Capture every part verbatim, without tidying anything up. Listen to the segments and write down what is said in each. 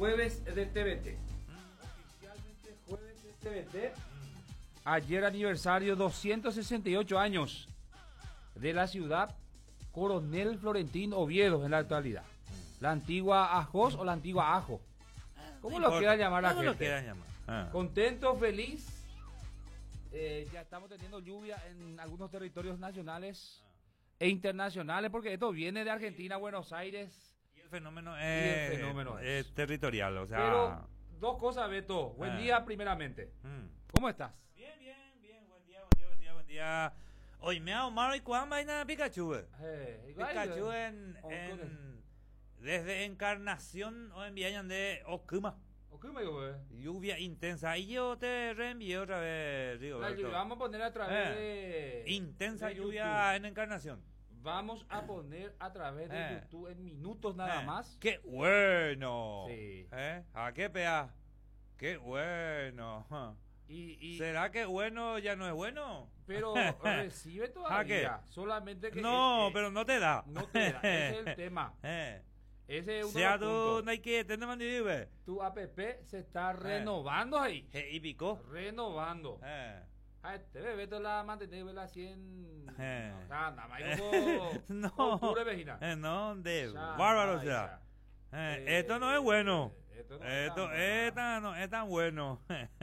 jueves de T V T. Oficialmente jueves de T V T. Ayer aniversario doscientos sesenta y ocho años de la ciudad Coronel Florentín Oviedo en la actualidad. La antigua Ajos o la antigua Ajo. ¿Cómo No lo quieran llamar la ¿Cómo gente? lo quieran llamar? Ah. Contento, feliz. Eh, ya estamos teniendo lluvia en algunos territorios nacionales e internacionales porque esto viene de Argentina, Buenos Aires. Y el fenómeno Y es, el fenómeno es. es territorial, o sea... Pero dos cosas, Beto. Buen Ah. día primeramente. Mm. ¿Cómo estás? Bien, bien, bien. Buen día, buen día, buen día, buen día. Hoy me ha Omar y cuán vaina Pikachu. eh. Eh, igual, Pikachu eh, en, o- en desde Encarnación o envían de Okuma. ¿O qué me digo, eh? Lluvia intensa. Y yo te reenvié otra vez, La Rigoberto. lluvia, vamos a poner a través Eh, de... Intensa de lluvia YouTube. en Encarnación. Vamos a poner a través de Eh. YouTube en minutos nada Eh, más. ¡Qué bueno! Sí. ¿Eh? ¿A qué pea? ¡Qué bueno! Ja. Y, y- ¿Será que bueno ya no es bueno? Pero recibe ¿A qué? todavía. Solamente que... No, eh, eh, pero no te da. no te da. Ese es el tema. Eh. Ese es uno Sea de los tú, puntos. no hay que tener más nivel. Tu app se está renovando ahí. Eh, Y picó. Renovando. Eh. Ay, te bebé toda la mantener la cien. Eh. No, nada más. Como... No. Pura vejina. Eh, no, de Ya, bárbaro ay, sea. ya. Eh, Eh, esto no es bueno. esto no es Esto tan es bueno. tan, no, es tan bueno.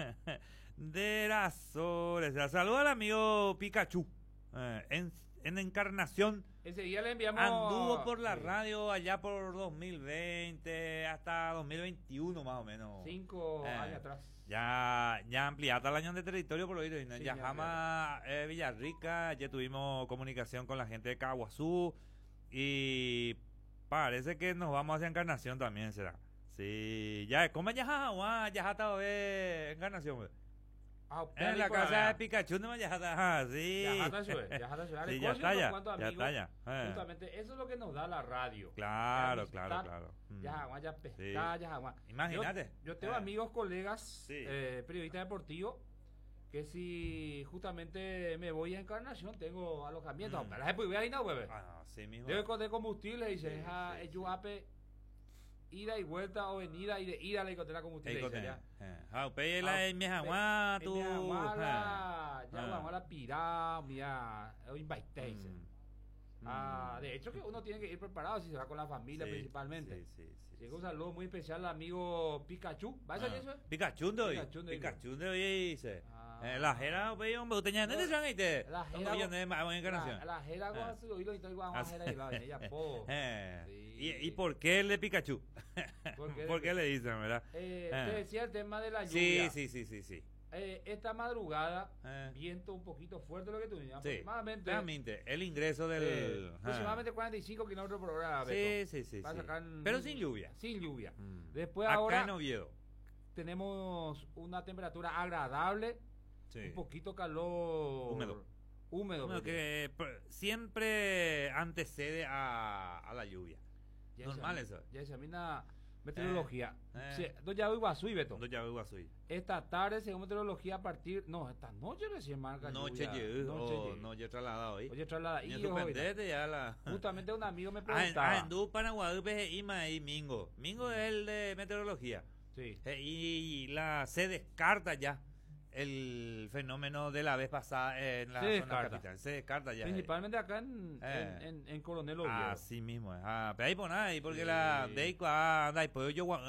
De las horas. Saluda al amigo Pikachu. Eh, en, en Encarnación. Ese día le enviamos. Anduvo por la sí, radio allá por dos mil veinte hasta dos mil veintiuno más o menos. Cinco Eh, años atrás. Ya, ya ampliada el año de territorio por hoy. Sí, ya ya jamás eh, Villarrica, ya tuvimos comunicación con la gente de Caguazú y parece que nos vamos hacia Encarnación también será. Sí, ya, ¿cómo ya jajaguá? Ya está de Encarnación. güey. Ah, En la por casa allá. de Pikachu no me ya está, sí. Ya está, sube, ya está, sube. Sí, Le ya coge está unos ya, cuantos ya amigos. está ya. Eh. Justamente eso es lo que nos da la radio. Claro, La claro, amistad, claro. Mm. Ya jaguá, ya pescar, Sí. ya jaguá. Imagínate. Yo, yo tengo Eh. amigos, colegas, Sí. eh, periodistas deportivos, que si justamente me voy a Encarnación, tengo alojamiento. Mm. Pero la voy a ir, no, bebé. Ah, sí mismo. Debo de combustible y se Sí, deja sí, el sí. Yuape ida y vuelta o venida y de ida le encontré la combustible. Ey, dice, cote. ya. Eh. Ah, pe la en mi jaguá, En tú. mi jaguá, la- Ah. ya vamos a la pirá, mira, o invitation. Mm. Ah, de hecho que uno tiene que ir preparado si se va con la familia Sí, principalmente. sí, sí, sí, Llega un sí. saludo muy especial al amigo Pikachu. ¿Va a ser Ah. eso? Pikachu de hoy. Pikachu de hoy. Pikachu de hoy dice. Ah. Eh, la jera, pe, hombre, usted ya no te saben te. La No jera- yo no más en encarnación. La, la jera con Ah. su oído y todo igual a jera y la ella po. Eh. Sí. ¿Y, ¿Y por qué el de Pikachu? ¿Por qué? ¿Por qué le dicen, verdad? Eh, Eh. Te decía el tema de la Sí, lluvia. sí, sí, sí, sí. Eh, esta madrugada, Eh. viento un poquito fuerte lo que tuvimos. Sí. Aproximadamente, Realmente, el ingreso del. eh, ah. aproximadamente cuarenta y cinco kilómetros por hora. Sí, Beto. sí, sí, Va a sí. sacar- Pero sin lluvia. Sin lluvia. Mm. Después Acá ahora en Oviedo. tenemos una temperatura agradable, Sí. un poquito calor Húmedo. húmedo. Bueno, porque que pr- siempre antecede a, a la lluvia. ya Normal examina- eso. Ya examina meteorología. Eh, Sí, eh. do ya Iguazú y Beto. No ya veo así. Esta tarde, según meteorología, a partir. No, esta noche recién marca Noche lluvia. llegó, Noche o llegó. no yo trasladado hoy. Oye, traslada. Ni Y su hoy, pendete ya la. justamente un amigo me Ah, preguntaba. Andú Paraguay y Maí Mingo. Mingo es el de meteorología. Sí. Eh, y la se descarta ya el fenómeno de la vez pasada en la Se zona descarta. capital. Se descarta ya. Principalmente acá en, Eh. en, en, en Coronel Oviedo. Así mismo es. Ah, pero ahí por ahí, porque la Sí. Deico anda y pues yo